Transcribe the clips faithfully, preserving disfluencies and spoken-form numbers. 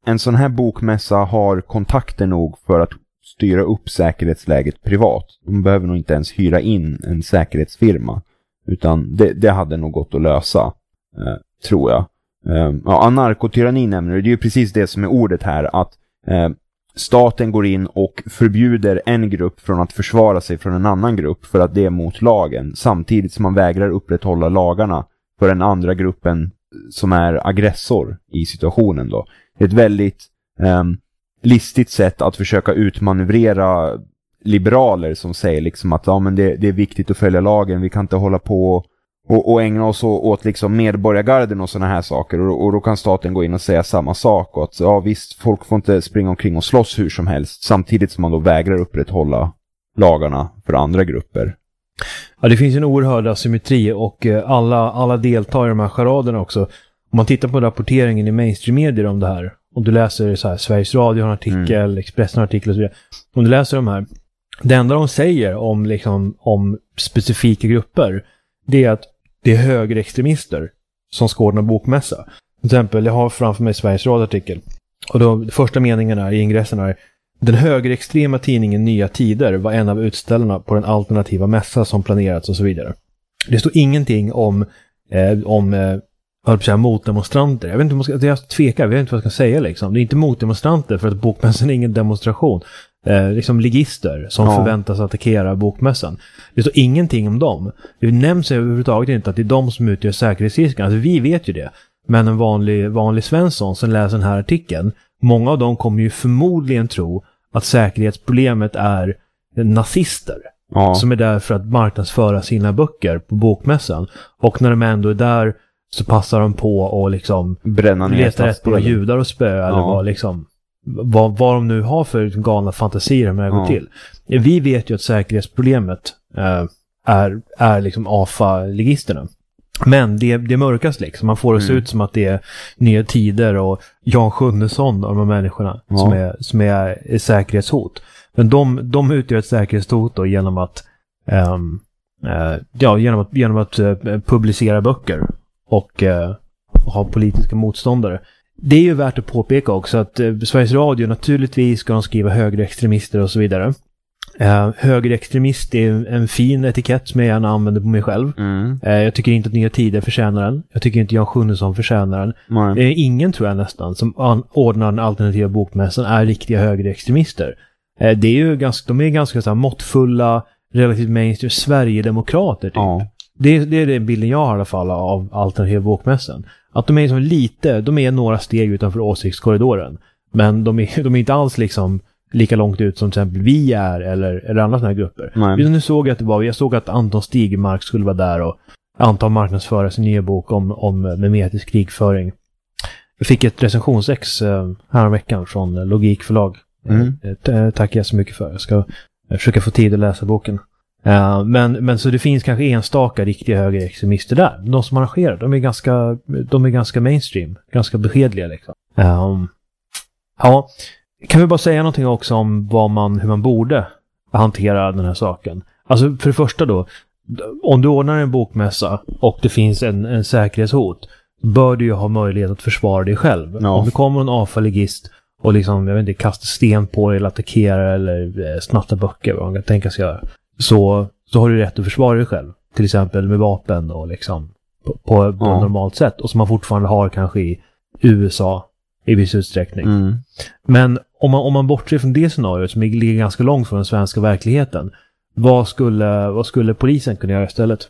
en sån här bokmässa har kontakter nog för att styra upp säkerhetsläget privat. De behöver nog inte ens hyra in en säkerhetsfirma. Utan det, det hade nog gått att lösa, eh, tror jag. Eh, ja, anarkotyranni nämner det. Det är ju precis det som är ordet här. Att eh, staten går in och förbjuder en grupp från att försvara sig från en annan grupp för att det är mot lagen. Samtidigt som man vägrar upprätthålla lagarna för den andra gruppen som är aggressor i situationen då. Det är ett väldigt eh, listigt sätt att försöka utmanövrera liberaler som säger liksom att ja, men det, det är viktigt att följa lagen, vi kan inte hålla på och, och ägna oss åt, åt liksom medborgargarden och såna här saker, och, och då kan staten gå in och säga samma sak, och att ja visst, folk får inte springa omkring och slåss hur som helst, samtidigt som man då vägrar upprätthålla lagarna för andra grupper. Ja, det finns en oerhörd asymmetri, och alla, alla deltar i de här charaderna också. Om man tittar på rapporteringen i mainstream-medier om det här, om du läser så här, Sveriges Radio har en artikel, mm. Expressen har en artikel och så vidare. Om du läser de här, det enda de säger om, liksom, om specifika grupper, det är att det är högerextremister som ska ordna bokmässa. Till exempel, jag har framför mig Sveriges Radio-artikel. Och då, första meningen är, i ingressen är: den högerextrema tidningen Nya Tider var en av utställarna på den alternativa mässa som planerats och så vidare. Det står ingenting om, eh, om eh, jag säga, motdemonstranter. Jag vet inte om jag ska, jag tvekar, jag vet inte vad jag ska säga liksom. Det är inte motdemonstranter, för att bokmässan är ingen demonstration. Eh, liksom ligister som ja. förväntas attackera bokmässan. Det står ingenting om dem. Det nämns överhuvudtaget inte att det är de som utgör säkerhetsrisken. Alltså vi vet ju det. Men en vanlig, vanlig Svensson som läser den här artikeln, många av dem kommer ju förmodligen tro att säkerhetsproblemet är nazister. Ja. Som är där för att marknadsföra sina böcker på bokmässan. Och när de ändå är där så passar de på och liksom bränna ner, leta rätt på judar och spö, ja. eller vad liksom vad, vad de nu har för galna fantasier med att ja. gå till. Vi vet ju att säkerhetsproblemet äh, är, är liksom A F A-ligisterna. Men det, det mörkas liksom. Man får det se mm. ut som att det är Nya Tider och Jan Sjunnesson och de här människorna ja. som, är, som är, är säkerhetshot. Men de, de utgör ett säkerhetshot då genom att ähm, äh, ja, genom att, genom att äh, publicera böcker och äh, ha politiska motståndare. Det är ju värt att påpeka också att äh, Sveriges Radio, naturligtvis ska de skriva högerextremister och så vidare. Uh, högerextremist är en fin etikett som jag gärna använder på mig själv. Mm. Uh, jag tycker inte att Nya Tider förtjänar den. Jag tycker inte Jan Sjunnesson förtjänar den. Mm. Uh, ingen, tror jag nästan, som an- ordnar den alternativa bokmässan är riktiga högerextremister. Uh, det är ju ganska, de är ganska så här, måttfulla, relativt mainstream Sverigedemokrater typ. Mm. Det, det är den bilden jag har i alla fall av alternativa bokmässan. Att de är som lite, de är några steg utanför åsiktskorridoren. Men de är, de är inte alls liksom lika långt ut som till exempel vi är eller, eller andra sådana här grupper. Nej. Nu såg jag att det var, jag såg att Anton Stigmark skulle vara där och Anton marknadsföra sin nya bok om, om memetisk krigföring. Jag fick ett recensionsex eh, här en veckan från Logikförlag. Mm. Eh, tackar jag så mycket för. Jag ska eh, försöka få tid att läsa boken. Uh, men, men så det finns kanske enstaka riktiga högerextremister där. De som arrangerar, de är ganska, de är ganska mainstream, ganska beskedliga liksom. Um, ja, kan vi bara säga någonting också om vad man, hur man borde hantera den här saken. Alltså för det första då, om du ordnar en bokmässa och det finns en, en säkerhetshot, bör du ju ha möjlighet att försvara dig själv. Ja. Om det kommer en A F A-ligist och liksom, jag vet inte, kastar sten på dig eller attackerar eller snattar böcker, vad man kan tänka sig göra. Så, så har du rätt att försvara dig själv. Till exempel med vapen och liksom på, på, på ja. ett normalt sätt. Och som man fortfarande har kanske i U S A i viss utsträckning. Mm. Men om man, om man bortser från det scenariot som ligger ganska långt från den svenska verkligheten, vad skulle, vad skulle polisen kunna göra istället?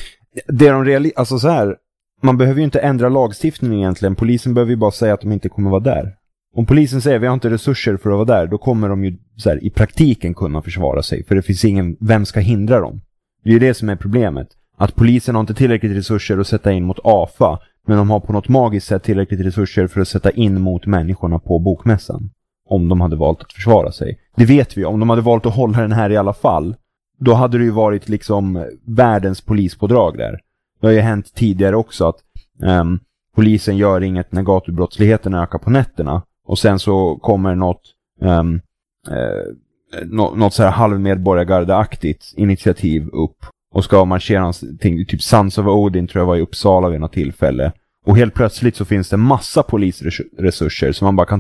Det är de reali- alltså så här, man behöver ju inte ändra lagstiftningen egentligen. Polisen behöver ju bara säga att de inte kommer vara där. Om polisen säger vi har inte resurser för att vara där, då kommer de ju så här, i praktiken kunna försvara sig. För det finns ingen, vem ska hindra dem? Det är ju det som är problemet. Att polisen har inte tillräckligt resurser att sätta in mot A F A, men de har på något magiskt sätt tillräckligt resurser för att sätta in mot människorna på bokmässan. Om de hade valt att försvara sig. Det vet vi, om de hade valt att hålla den här i alla fall, då hade det ju varit liksom världens polispådrag där. Det har ju hänt tidigare också att um, polisen gör inget när gatubrottsligheten ökar på nätterna. Och sen så kommer något um, eh, något, något så här halvmedborgargardeaktigt initiativ upp och ska marschera någonting, typ Sons of Odin tror jag var i Uppsala vid något tillfälle. Och helt plötsligt så finns det massa polisresurser som man bara kan